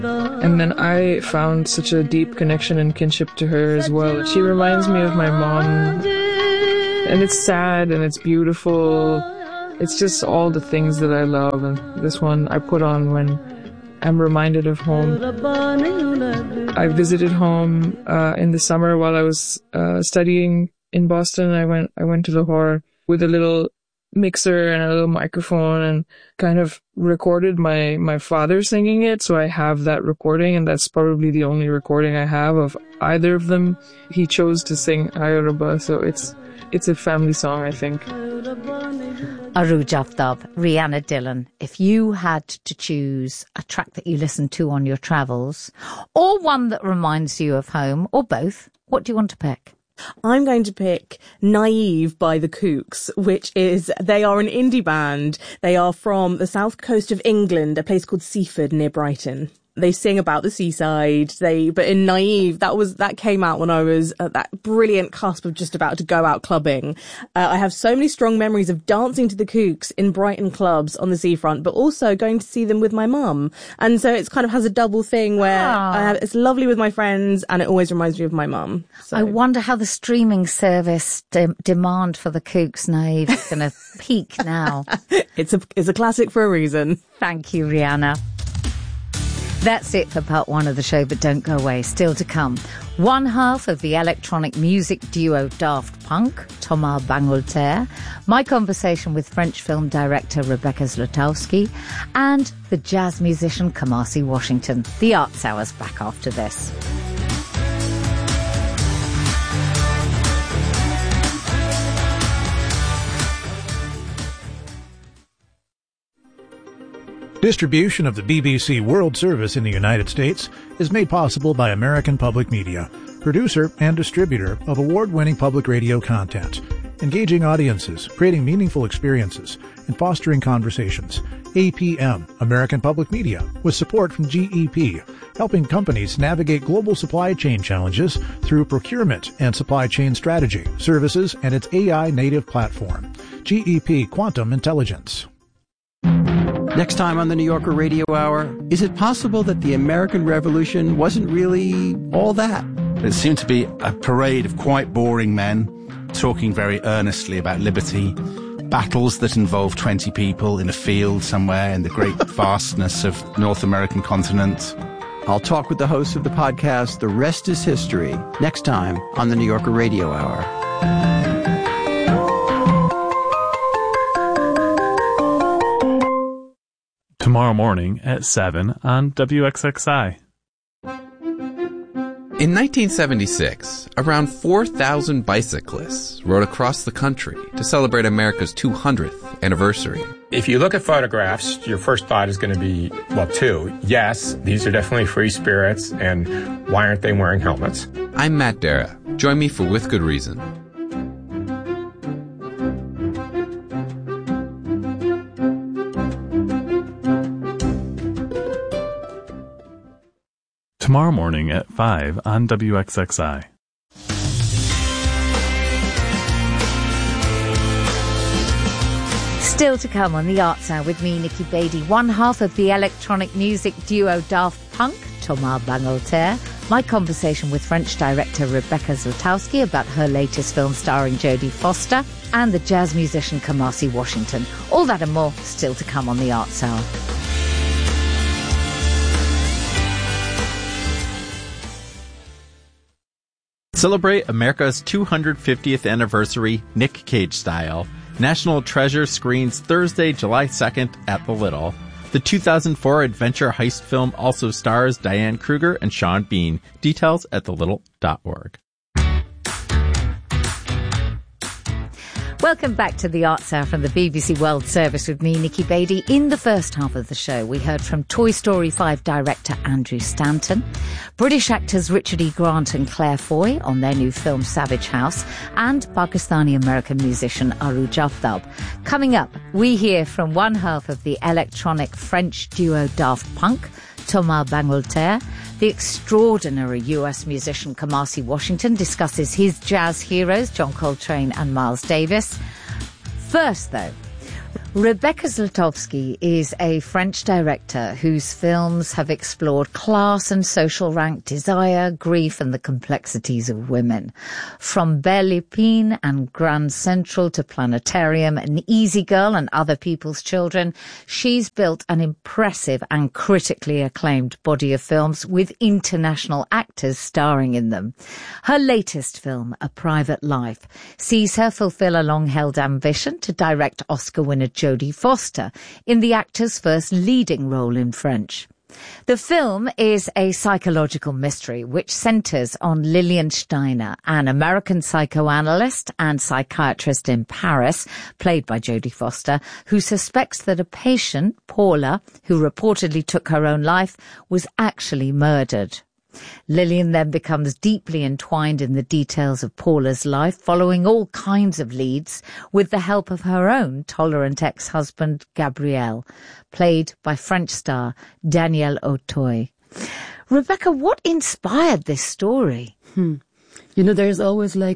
And then I found such a deep connection and kinship to her as well. She reminds me of my mom. And it's sad and it's beautiful. It's just all the things that I love. And this one I put on when I'm reminded of home. I visited home in the summer while I was studying in Boston. I went to Lahore with a little mixer and a little microphone and kind of recorded my father singing it. So I have that recording, and that's probably the only recording I have of either of them. He chose to sing Ayuraba, so it's a family song, I think. Arooj Aftab, Rhianna Dhillon, if you had to choose a track that you listen to on your travels, or one that reminds you of home, or both, what do you want to pick? I'm going to pick Naive by the Kooks, they are an indie band. They are from the south coast of England, a place called Seaford near Brighton. They sing about the seaside. But in Naive, that came out when I was at that brilliant cusp of just about to go out clubbing. I have so many strong memories of dancing to the Kooks in Brighton clubs on the seafront, but also going to see them with my mum. And so it's kind of has a double thing where it's lovely with my friends and it always reminds me of my mum. So. I wonder how the streaming service demand for the Kooks Naive is going to peak now. It's a classic for a reason. Thank you, Rhianna. That's it for part one of the show, but don't go away. Still to come, one half of the electronic music duo Daft Punk, Thomas Bangalter, my conversation with French film director Rebecca Zlotowski, and the jazz musician Kamasi Washington. The Arts Hour's back after this. Distribution of the BBC World Service in the United States is made possible by American Public Media, producer and distributor of award-winning public radio content, engaging audiences, creating meaningful experiences, and fostering conversations. APM, American Public Media, with support from GEP, helping companies navigate global supply chain challenges through procurement and supply chain strategy, services, and its AI-native platform. GEP Quantum Intelligence. Next time on the New Yorker Radio Hour, is it possible that the American Revolution wasn't really all that? It seemed to be a parade of quite boring men talking very earnestly about liberty, battles that involve 20 people in a field somewhere in the great vastness of North American continent. I'll talk with the host of the podcast, The Rest is History, next time on the New Yorker Radio Hour. Tomorrow morning at 7 on WXXI. In 1976, around 4,000 bicyclists rode across the country to celebrate America's 200th anniversary. If you look at photographs, your first thought is going to be, well, two. Yes, these are definitely free spirits, and why aren't they wearing helmets? I'm Matt Dara. Join me for With Good Reason. Tomorrow morning at 5 on WXXI. Still to come on the Arts Hour with me, Nikki Beattie, one half of the electronic music duo Daft Punk, Thomas Bangalter, my conversation with French director Rebecca Zlotowski about her latest film starring Jodie Foster, and the jazz musician Kamasi Washington. All that and more still to come on the Arts Hour. Celebrate America's 250th anniversary Nick Cage style. National Treasure screens Thursday, July 2nd at the Little. The 2004 adventure heist film also stars Diane Kruger and Sean Bean. Details at thelittle.org. Welcome back to the Arts Hour from the BBC World Service with me, Nikki Beattie. In the first half of the show, we heard from Toy Story 5 director Andrew Stanton, British actors Richard E. Grant and Claire Foy on their new film Savage House, and Pakistani-American musician Arooj Aftab. Coming up, we hear from one half of the electronic French duo Daft Punk, Thomas Bangalter. The extraordinary US musician Kamasi Washington discusses his jazz heroes, John Coltrane and Miles Davis. First, though, Rebecca Zlotowski is a French director whose films have explored class and social rank, desire, grief, and the complexities of women. From Belle Épine and Grand Central to Planetarium and Easy Girl and Other People's Children, she's built an impressive and critically acclaimed body of films with international actors starring in them. Her latest film, A Private Life, sees her fulfill a long-held ambition to direct Oscar winner Jodie Foster in the actor's first leading role in French. The film is a psychological mystery which centres on Lillian Steiner, an American psychoanalyst and psychiatrist in Paris, played by Jodie Foster, who suspects that a patient, Paula, who reportedly took her own life, was actually murdered. Lillian then becomes deeply entwined in the details of Paula's life, following all kinds of leads with the help of her own tolerant ex-husband, Gabriel, played by French star Daniel Auteuil. Rebecca, what inspired this story? You know, there's always like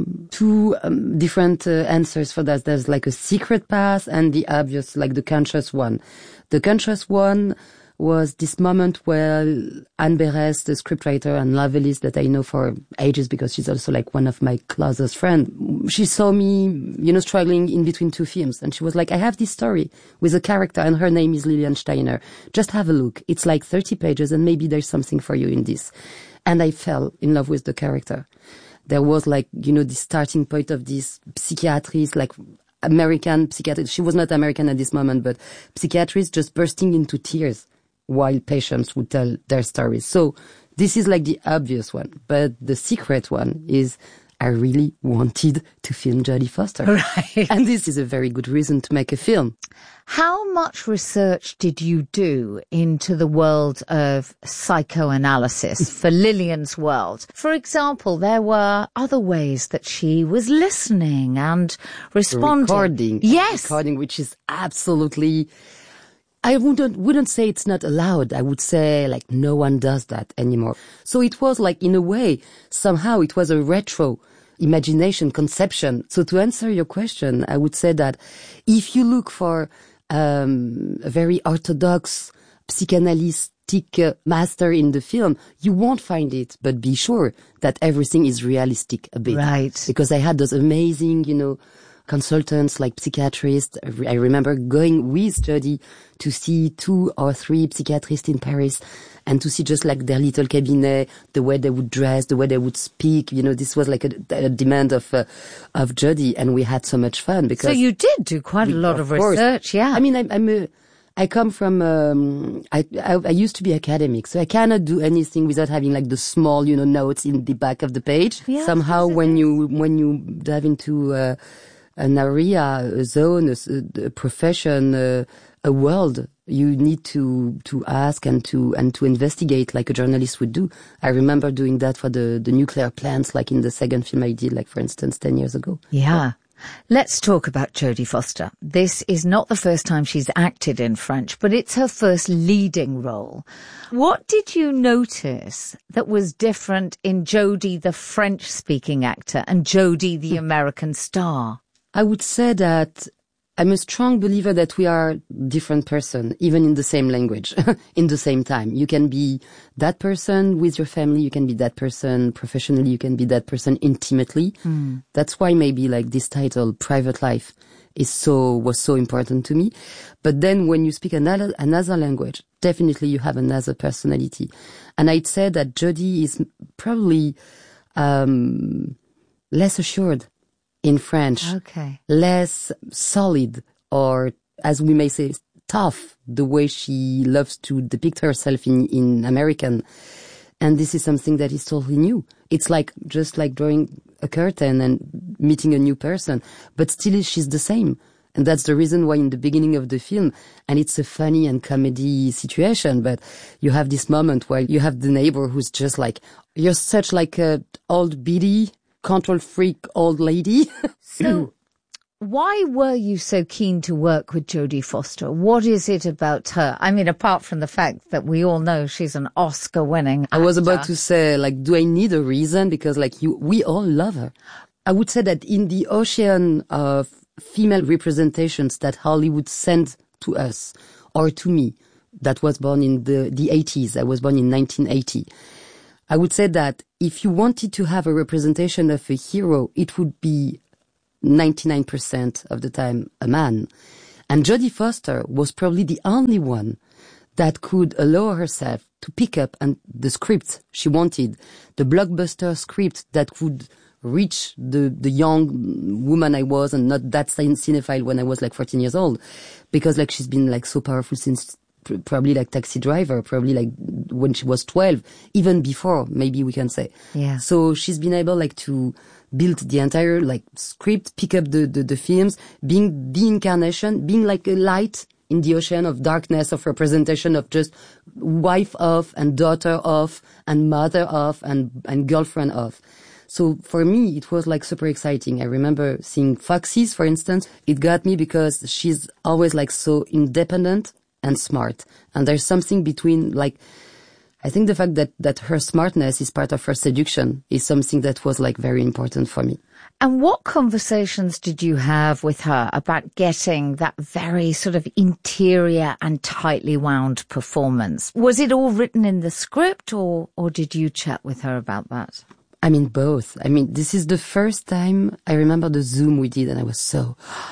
two different answers for that. There's like a secret path and the obvious, like the conscious one. The conscious one was this moment where Anne Beres, the scriptwriter and novelist that I know for ages because she's also like one of my closest friends, she saw me, you know, struggling in between two films. And she was like, I have this story with a character and her name is Lillian Steiner. Just have a look. It's like 30 pages and maybe there's something for you in this. And I fell in love with the character. There was like, you know, the starting point of this psychiatrist, like American psychiatrist. She was not American at this moment, but psychiatrist just bursting into tears while patients would tell their stories. So this is like the obvious one. But the secret one is I really wanted to film Jodie Foster. Right. And this is a very good reason to make a film. How much research did you do into the world of psychoanalysis for Lillian's world? For example, there were other ways that she was listening and responding. Recording. Yes. Recording, which is absolutely... I wouldn't say it's not allowed. I would say like no one does that anymore. So it was like in a way, somehow it was a retro imagination conception. So to answer your question, I would say that if you look for a very orthodox psychoanalytic master in the film, you won't find it, but be sure that everything is realistic a bit. Right. Because I had those amazing, you know, consultants like psychiatrists. I remember going with Jodie to see 2 or 3 psychiatrists in Paris and to see just like their little cabinet, the way they would dress, the way they would speak. You know, this was like a demand of Jodie, and we had so much fun because. So you did do quite a lot of research, yeah. I mean, I come from, I used to be academic, so I cannot do anything without having like the small, you know, notes in the back of the page. Yeah, somehow when you dive into, an area, a zone, a profession, a world, you need to ask and to investigate like a journalist would do. I remember doing that for the nuclear plants, like in the second film I did, like for instance, 10 years ago. Yeah. Let's talk about Jodie Foster. This is not the first time she's acted in French, but it's her first leading role. What did you notice that was different in Jodie, the French-speaking actor, and Jodie, the American star? I would say that I'm a strong believer that we are different person, even in the same language, in the same time. You can be that person with your family, you can be that person professionally, you can be that person intimately. That's why maybe like this title, Private Life, was so important to me. But then when you speak another language, definitely you have another personality. And I'd say that Jodie is probably less assured in French, less solid, or as we may say, tough, the way she loves to depict herself in American. And this is something that is totally new. It's like, just like drawing a curtain and meeting a new person, but still she's the same. And that's the reason why in the beginning of the film, and it's a funny and comedy situation, but you have this moment where you have the neighbor who's just like, you're such like a old biddy, control freak old lady. So why were you so keen to work with Jodie Foster? What is it about her? I mean, apart from the fact that we all know she's an Oscar-winning actor. I was about to say, like, do I need a reason? Because, like, we all love her. I would say that in the ocean of female representations that Hollywood sent to us or to me that was born in the 80s. I was born in 1980. I would say that if you wanted to have a representation of a hero, it would be 99% of the time a man. And Jodie Foster was probably the only one that could allow herself to pick up the script she wanted, the blockbuster script that could reach the young woman I was and not that cinephile when I was like 14 years old. Because like she's been like so powerful since probably like Taxi Driver, probably like when she was 12, even before, maybe we can say. Yeah. So she's been able like to build the entire like script, pick up the films, being the incarnation, being like a light in the ocean of darkness, of representation of just wife of and daughter of and mother of and girlfriend of. So for me, it was like super exciting. I remember seeing Foxy's, for instance. It got me because she's always like so independent and smart. And there's something between like, I think the fact that her smartness is part of her seduction is something that was like very important for me. And what conversations did you have with her about getting that very sort of interior and tightly wound performance? Was it all written in the script or did you chat with her about that? I mean, both. I mean, this is the first time I remember the Zoom we did and I was so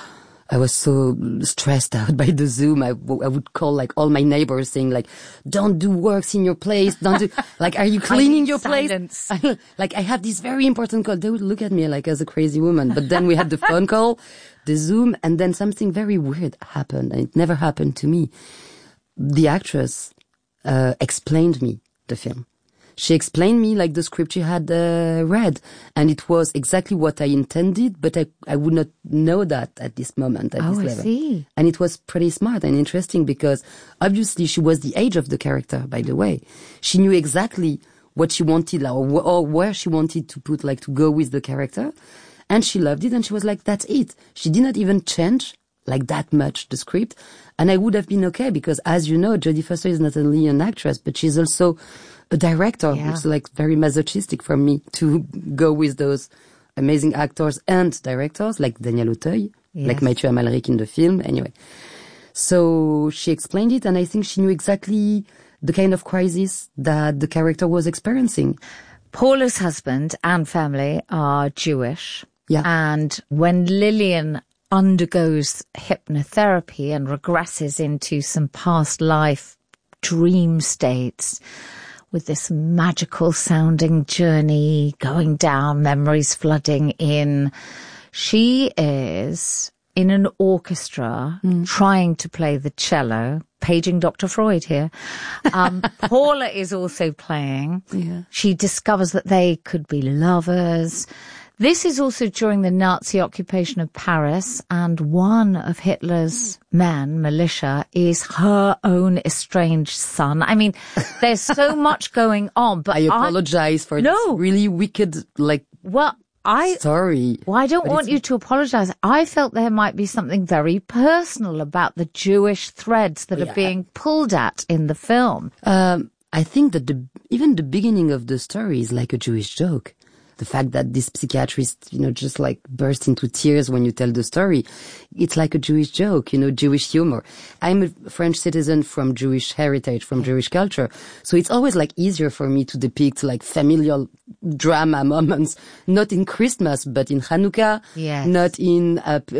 stressed out by the Zoom. I would call like all my neighbors saying like, don't do works in your place. Don't do, like, are you cleaning your place? Like, I have this very important call. They would look at me like as a crazy woman. But then we had the phone call, the Zoom, and then something very weird happened. And it never happened to me. The actress, explained me the film. She explained me like the script she had read, and it was exactly what I intended, but I would not know that at this moment, at this level. I see. And it was pretty smart and interesting because obviously she was the age of the character, by the way. She knew exactly what she wanted or where she wanted to put, like to go with the character. And she loved it and she was like, that's it. She did not even change like that much the script. And I would have been okay because as you know, Jodie Foster is not only an actress, but she's also a director, which is like very masochistic for me to go with those amazing actors and directors like Daniel Auteuil, like Mathieu Amalric in the film. Anyway, so she explained it and I think she knew exactly the kind of crisis that the character was experiencing. Paula's husband and family are Jewish. Yeah. And when Lillian undergoes hypnotherapy and regresses into some past life dream states, with this magical sounding journey going down, memories flooding in. She is in an orchestra trying to play the cello, paging Dr. Freud here. Paula is also playing. Yeah. She discovers that they could be lovers. This is also during the Nazi occupation of Paris, and one of Hitler's men, Militia, is her own estranged son. I mean, there's so much going on, but I apologize for this really wicked, sorry. Well, I don't want you to apologize. I felt there might be something very personal about the Jewish threads that are being pulled at in the film. I think that even the beginning of the story is like a Jewish joke. The fact that this psychiatrist, just like burst into tears when you tell the story, it's like a Jewish joke, Jewish humor. I'm a French citizen from Jewish heritage, from Jewish culture. So it's always like easier for me to depict like familial drama moments, not in Christmas, but in Hanukkah, not in,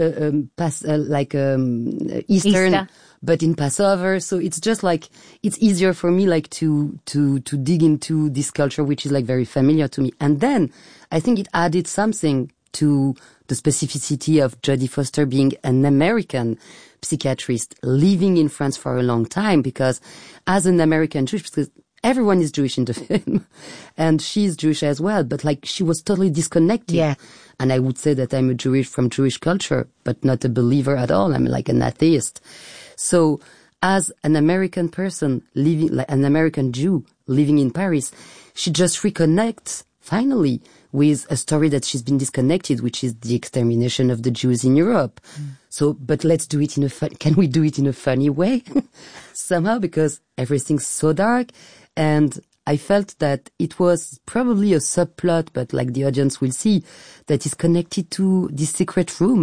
Eastern. But in Passover, so it's just like, it's easier for me like to dig into this culture, which is like very familiar to me. And then I think it added something to the specificity of Jodie Foster being an American psychiatrist living in France for a long time, because as an American Jewish, because everyone is Jewish in the film and she's Jewish as well, but like she was totally disconnected. Yeah. And I would say that I'm a Jewish from Jewish culture, but not a believer at all. I'm like an atheist. So as an American person living, like an American Jew living in Paris, she just reconnects finally with a story that she's been disconnected, which is the extermination of the Jews in Europe. So, but let's do it can we do it in a funny way somehow? Because everything's so dark. And I felt that it was probably a subplot, but like the audience will see, that is connected to this secret room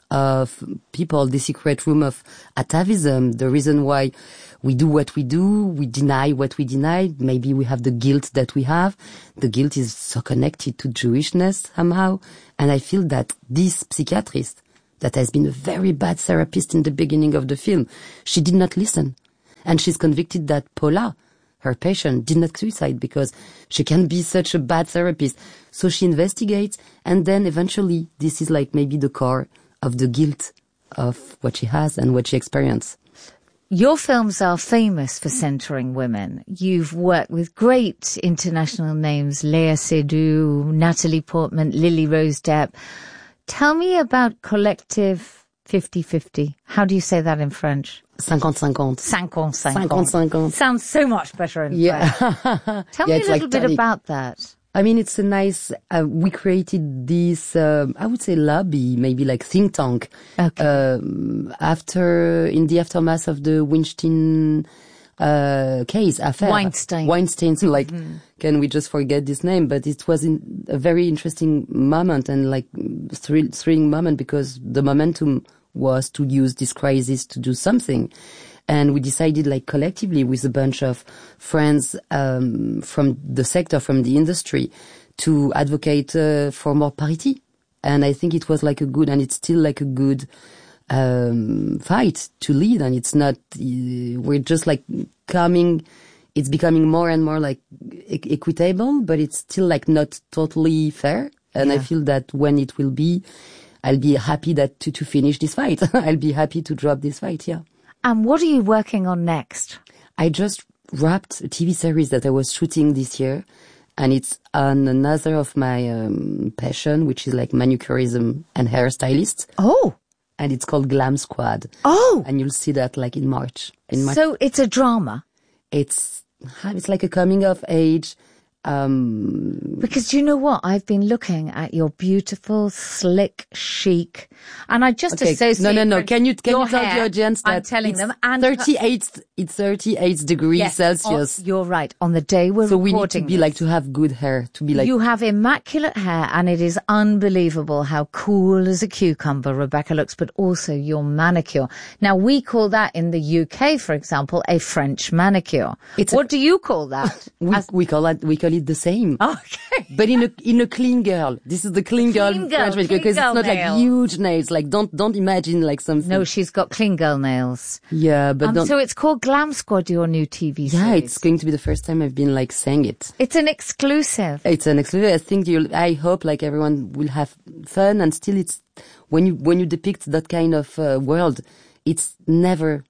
of people, the secret room of atavism, the reason why we do what we do, we deny what we deny. Maybe we have the guilt that we have. The guilt is so connected to Jewishness somehow. And I feel that this psychiatrist, that has been a very bad therapist in the beginning of the film, she did not listen. And she's convicted that Paula, her patient, did not suicide because she can be such a bad therapist. So she investigates, and then eventually this is like maybe the core of the guilt of what she has and what she experienced. Your films are famous for centering women. You've worked with great international names, Léa Seydoux, Natalie Portman, Lily Rose Depp. Tell me about Collective 50-50. How do you say that in French? 50-50. 50-50. 50-50. Sounds so much better in French. Tell me a little bit about that. I mean, it's a nice, we created this, I would say lobby, maybe like think tank. Okay. In the aftermath of the Weinstein, case, affair. Weinstein, so like, can we just forget this name? But it was a very interesting moment and like thrilling moment because the momentum was to use this crisis to do something. And we decided like collectively with a bunch of friends from the sector, from the industry, to advocate for more parity. And I think it was like a good, and it's still like a good fight to lead. And it's not, we're just like it's becoming more and more like equitable, but it's still like not totally fair. And I feel that when it will be, I'll be happy that to finish this fight. I'll be happy to drop this fight, yeah. And what are you working on next? I just wrapped a TV series that I was shooting this year, and it's on another of my passion, which is like manicurism and hairstylist. Oh! And it's called Glam Squad. Oh! And you'll see that like in March. So it's a drama? It's like a coming of age. Because you know what? I've been looking at your beautiful, slick, chic, and I just associate. No. Can you tell the audience that I'm telling them, and 38 degrees Celsius. You're right. On the day we're so recording, we need to be like to have good hair, to be like. You have immaculate hair, and it is unbelievable how cool as a cucumber Rebecca looks. But also your manicure. Now we call that in the UK, for example, a French manicure. What do you call that? We call it the same. Okay. But in a clean girl. This is the clean girl French because it's not like huge nails. Like don't imagine like something. No, she's got clean girl nails. Yeah, but so it's called Glam Squad, your new TV series. Yeah, it's going to be the first time I've been like saying it. It's an exclusive. It's an exclusive. I think I hope like everyone will have fun, and still it's when you depict that kind of world, it's never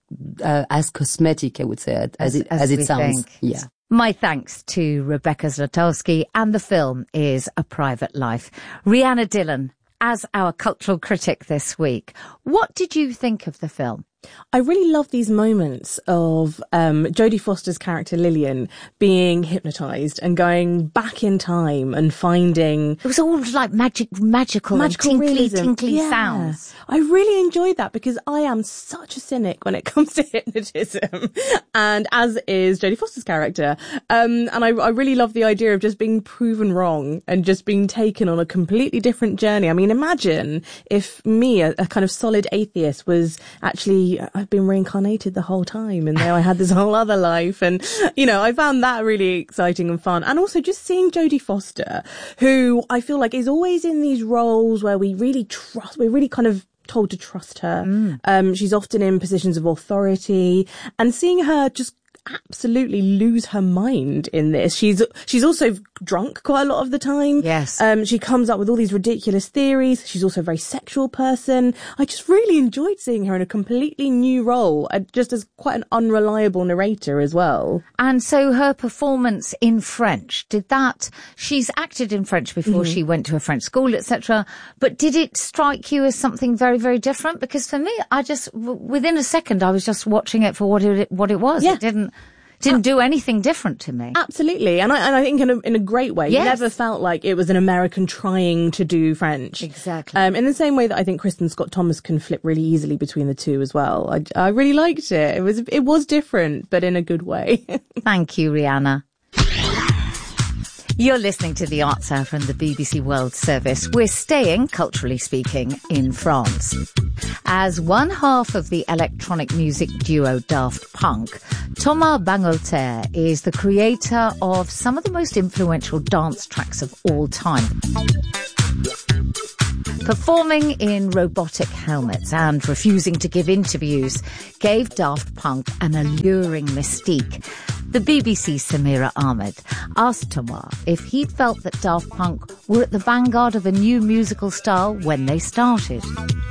as cosmetic, I would say, as it sounds. Think. Yeah. My thanks to Rebecca Zlotowski, and the film is A Private Life. Rhianna Dillon, as our cultural critic this week, what did you think of the film? I really love these moments of Jodie Foster's character Lillian being hypnotised and going back in time and finding... It was all like magical and tinkly sounds. I really enjoyed that because I am such a cynic when it comes to hypnotism, and as is Jodie Foster's character. And I really love the idea of just being proven wrong and just being taken on a completely different journey. I mean, imagine if me, a kind of solid atheist, was actually... I've been reincarnated the whole time, and now I had this whole other life. And, I found that really exciting and fun. And also just seeing Jodie Foster, who I feel like is always in these roles where we're really kind of told to trust her. She's often in positions of authority, and seeing her just absolutely lose her mind in this. She's also drunk quite a lot of the time. Yes. She comes up with all these ridiculous theories. She's also a very sexual person. I just really enjoyed seeing her in a completely new role, just as quite an unreliable narrator as well. And so her performance in French, she's acted in French before she went to a French school, etc. But did it strike you as something very, very different? Because for me, within a second, I was just watching it for what it was. Yeah. It didn't do anything different to me. Absolutely. And I think in a great way. Yes. You never felt like it was an American trying to do French. Exactly. In the same way that I think Kristen Scott Thomas can flip really easily between the two as well. I really liked it. It was different, but in a good way. Thank you, Rhianna. You're listening to The Answer from the BBC World Service. We're staying, culturally speaking, in France. As one half of the electronic music duo Daft Punk, Thomas Bangalter is the creator of some of the most influential dance tracks of all time. Performing in robotic helmets and refusing to give interviews gave Daft Punk an alluring mystique. The BBC's Samira Ahmed asked Thomas if he'd felt that Daft Punk were at the vanguard of a new musical style when they started.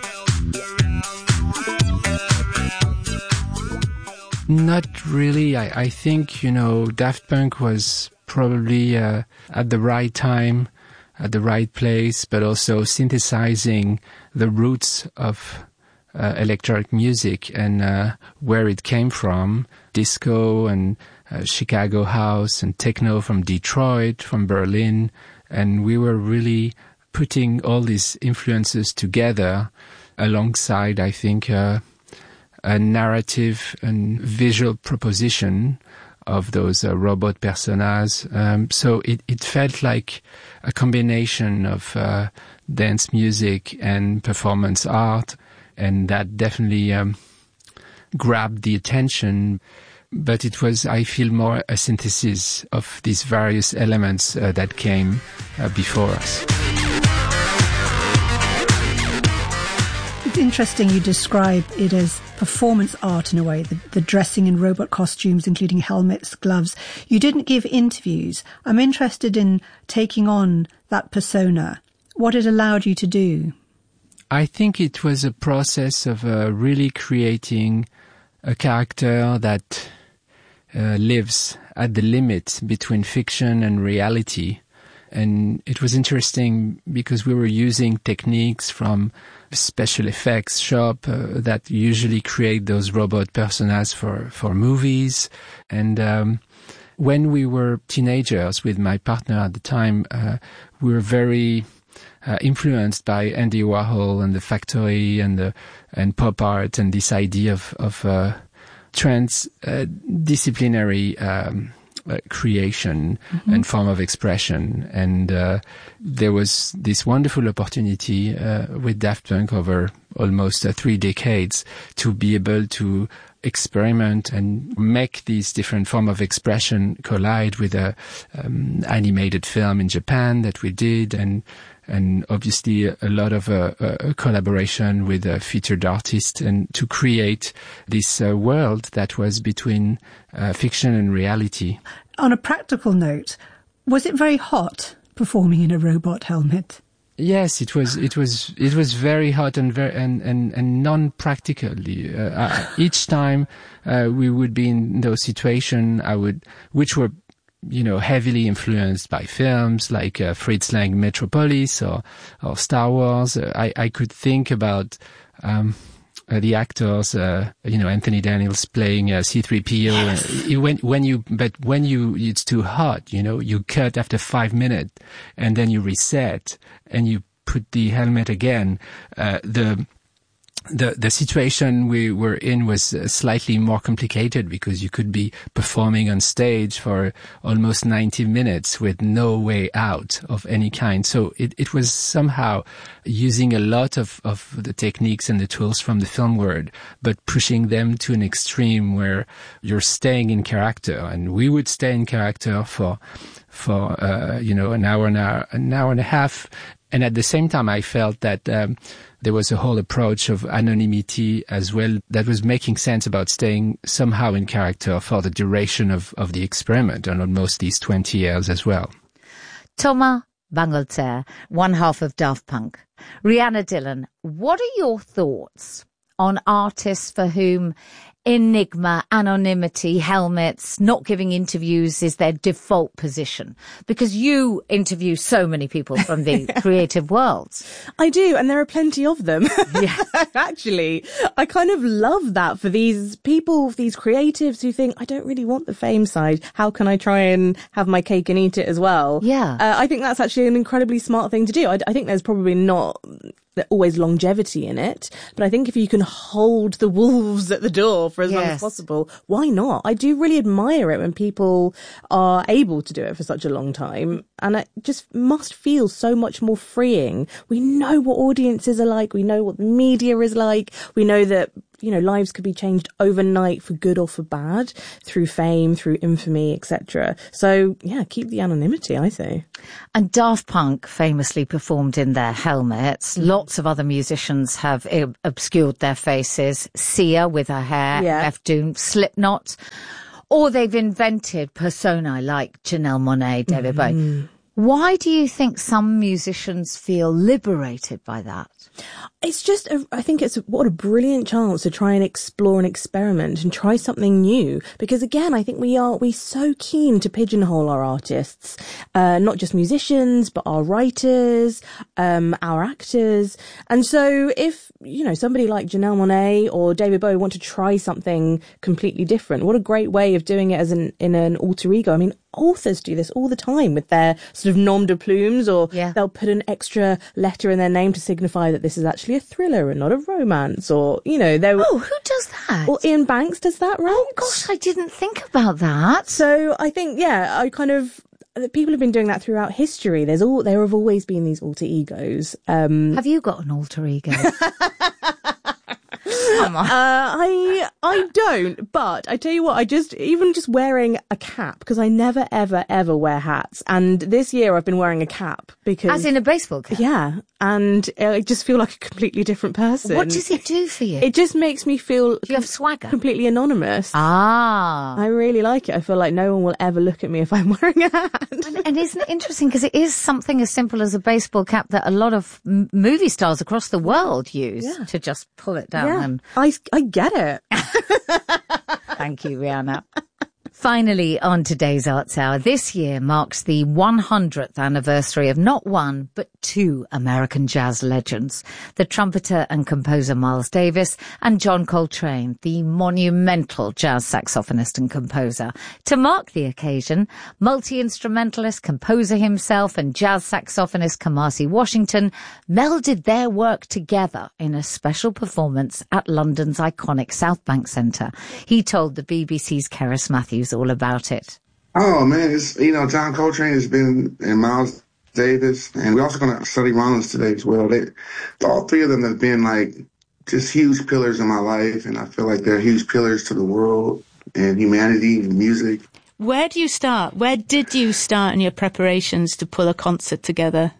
Not really. I think, Daft Punk was probably at the right time, at the right place, but also synthesizing the roots of electronic music and where it came from, disco and Chicago house and techno from Detroit, from Berlin. And we were really putting all these influences together alongside, I think, a narrative and visual proposition of those robot personas. So it felt like a combination of dance music and performance art, and that definitely grabbed the attention. But it was, I feel, more a synthesis of these various elements that came before us. It's interesting you describe it as performance art in a way, the dressing in robot costumes, including helmets, gloves. You didn't give interviews. I'm interested in taking on that persona, what it allowed you to do. I think it was a process of really creating a character that lives at the limit between fiction and reality. And it was interesting because we were using techniques from special effects shop that usually create those robot personas for movies. And when we were teenagers with my partner at the time, we were very influenced by Andy Warhol and the Factory and pop art and this idea of transdisciplinary creation and form of expression. And there was this wonderful opportunity with Daft Punk over almost 3 decades to be able to experiment and make these different form of expression collide with a animated film in Japan that we did, and obviously a lot of collaboration with featured artists, and to create this world that was between fiction and reality. On a practical note, was it very hot performing in a robot helmet? Yes, it was very hot and non-practically. Each time we would be in those situations, which were heavily influenced by films like Fritz Lang Metropolis or Star Wars. I could think about the actors, Anthony Daniels playing C-3PO. Yes. When it's too hot, you cut after 5 minutes and then you reset and you put the helmet again. The situation we were in was slightly more complicated because you could be performing on stage for almost 90 minutes with no way out of any kind. So it was somehow using a lot of the techniques and the tools from the film world, but pushing them to an extreme where you're staying in character. And we would stay in character for an hour and a half. And at the same time, I felt that there was a whole approach of anonymity as well that was making sense about staying somehow in character for the duration of the experiment, and almost these 20 years as well. Thomas Bangalter, one half of Daft Punk. Rhianna Dillon, what are your thoughts on artists for whom enigma, anonymity, helmets, not giving interviews is their default position? Because you interview so many people from the creative worlds. I do, and there are plenty of them. Yeah. Actually, I kind of love that for these people, these creatives who think, I don't really want the fame side. How can I try and have my cake and eat it as well? Yeah. I think that's actually an incredibly smart thing to do. I think there's probably not always longevity in it. But I think if you can hold the wolves at the door for as long as possible, why not? I do really admire it when people are able to do it for such a long time. And it just must feel so much more freeing. We know what audiences are like. We know what the media is like. We know that, lives could be changed overnight for good or for bad through fame, through infamy, etc. So, yeah, keep the anonymity, I say. And Daft Punk famously performed in their helmets. Lots of other musicians have obscured their faces. Sia with her hair, F Doom, Slipknot. Or they've invented personae like Janelle Monáe, David Bowie. Why do you think some musicians feel liberated by that? It's just, I think what a brilliant chance to try and explore and experiment and try something new. Because again, I think we're so keen to pigeonhole our artists, not just musicians, but our writers, our actors. And so if, somebody like Janelle Monáe or David Bowie want to try something completely different, what a great way of doing it in an alter ego. I mean, authors do this all the time with their sort of nom de plumes, or they'll put an extra letter in their name to signify that this is actually a thriller and not a romance, or, who does that? Or Ian Banks does that, right? Oh gosh, I didn't think about that. So I think, people have been doing that throughout history. There have always been these alter egos. Have you got an alter ego? Come on. I don't, but I tell you what, even just wearing a cap, because I never, ever, ever wear hats. And this year I've been wearing a cap because... As in a baseball cap? Yeah. And I just feel like a completely different person. What does it do for you? It just makes me feel... You have swagger? Completely anonymous. Ah. I really like it. I feel like no one will ever look at me if I'm wearing a hat. And isn't it interesting, because it is something as simple as a baseball cap that a lot of movie stars across the world use to just pull it down. Yeah. And I get it. Thank you, Rihanna. Finally, on today's Arts Hour, this year marks the 100th anniversary of not one, but two American jazz legends, the trumpeter and composer Miles Davis and John Coltrane, the monumental jazz saxophonist and composer. To mark the occasion, multi-instrumentalist, composer himself and jazz saxophonist Kamasi Washington melded their work together in a special performance at London's iconic South Bank Centre. He told the BBC's Keris Matthews all about it. Oh man, it's, John Coltrane has been, and Miles Davis, and we're also going to study Rollins today as well. All three of them have been like just huge pillars in my life, and I feel like they're huge pillars to the world and humanity and music. Where do you start? Where did you start in your preparations to pull a concert together?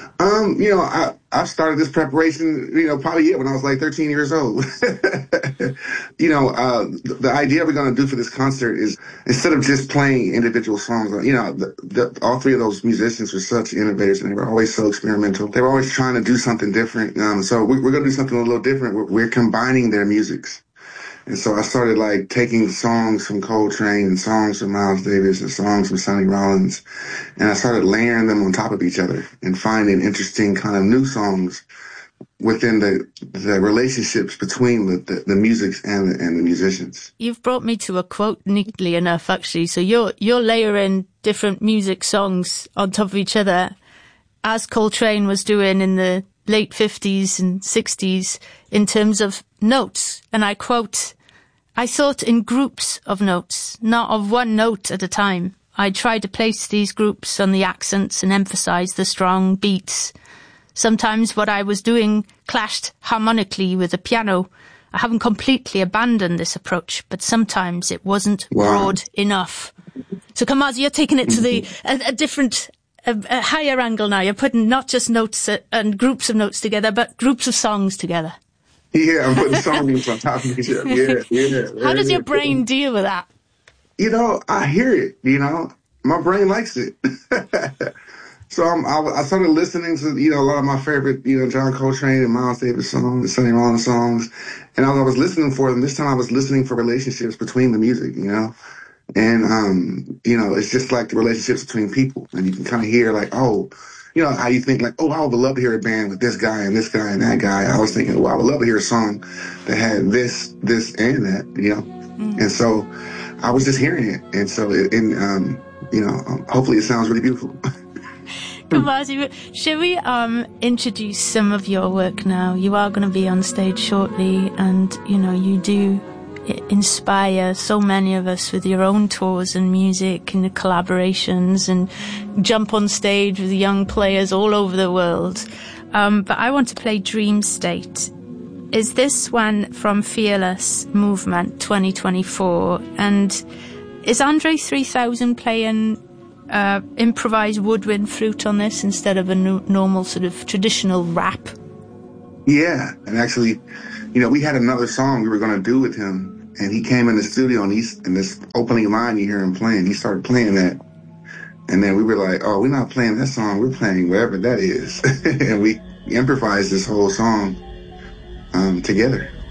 I started this preparation, probably when I was like 13 years old. The idea we're going to do for this concert is, instead of just playing individual songs, all three of those musicians were such innovators, and they were always so experimental. They were always trying to do something different. So we're going to do something a little different. We're combining their musics. And so I started taking songs from Coltrane and songs from Miles Davis and songs from Sonny Rollins, and I started layering them on top of each other and finding interesting kind of new songs within the relationships between the music and the musicians. You've brought me to a quote neatly enough, actually. So you're layering different music songs on top of each other, as Coltrane was doing in the late 50s and 60s in terms of notes. And I quote, "I thought in groups of notes, not of one note at a time. I tried to place these groups on the accents and emphasize the strong beats. Sometimes what I was doing clashed harmonically with the piano. I haven't completely abandoned this approach, but sometimes it wasn't broad enough." So Kamasi, you're taking it to a different, a higher angle now. You're putting not just notes and groups of notes together, but groups of songs together. Yeah, I'm putting songs on top of each other. Yeah. How does your brain deal with that? I hear it, My brain likes it. So I started listening to, a lot of my favorite, John Coltrane and Miles Davis songs, and Sonny Rollins songs. And as I was listening for them, this time I was listening for relationships between the music, And, it's just like the relationships between people. And you can kind of hear how you think I would love to hear a band with this guy and that guy. I was thinking, I would love to hear a song that had this, and that, And so I was just hearing it. And so, hopefully it sounds really beautiful. Kamasi, should we introduce some of your work now? You are going to be on stage shortly, and you do inspire so many of us with your own tours and music and the collaborations, and jump on stage with young players all over the world. But I want to play Dream State. Is this one from Fearless Movement 2024? And is Andre 3000 playing improvised woodwind flute on this instead of a normal sort of traditional rap? Yeah, and actually, we had another song we were going to do with him, and he came in the studio, and in this opening line you hear him playing, he started playing that, and then we were like, oh, we're not playing that song, we're playing whatever that is. And we improvised this whole song together.